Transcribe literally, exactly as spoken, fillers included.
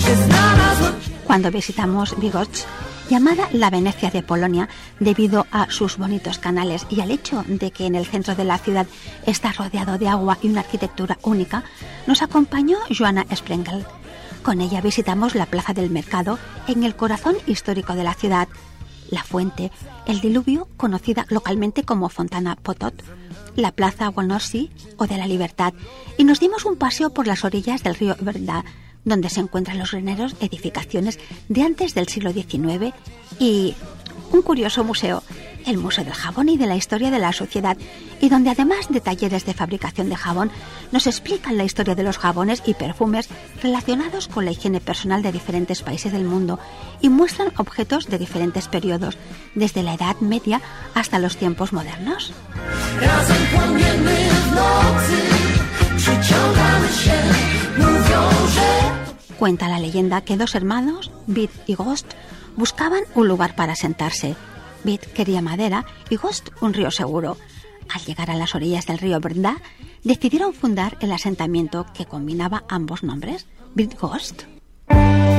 Cuando visitamos Bydgoszcz, llamada la Venecia de Polonia debido a sus bonitos canales y al hecho de que en el centro de la ciudad está rodeado de agua y una arquitectura única, nos acompañó Joana Sprengel. Con ella visitamos la Plaza del Mercado en el corazón histórico de la ciudad, la fuente, el diluvio, conocida localmente como Fontana Potot, la Plaza Wolności o de la Libertad, y nos dimos un paseo por las orillas del río Brda, donde se encuentran los graneros, edificaciones de antes del siglo diecinueve y un curioso museo, el Museo del Jabón y de la Historia de la Sociedad, y donde además de talleres de fabricación de jabón, nos explican la historia de los jabones y perfumes relacionados con la higiene personal de diferentes países del mundo y muestran objetos de diferentes periodos, desde la Edad Media hasta los tiempos modernos. Cuenta la leyenda que dos hermanos, Byd y Gost, buscaban un lugar para sentarse. Byd quería madera y Gost un río seguro. Al llegar a las orillas del río Brda, decidieron fundar el asentamiento que combinaba ambos nombres, Bydgoszcz.